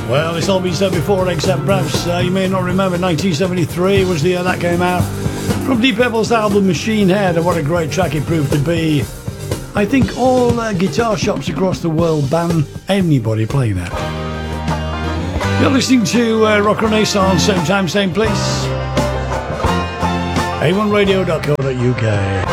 Well, it's all been said before, except perhaps you may not remember 1973 was the year that came out. From Deep Purple's album Machine Head, and what a great track it proved to be. I think all guitar shops across the world ban anybody playing that. You're listening to Rock Renaissance, same time, same place. A1radio.co.uk.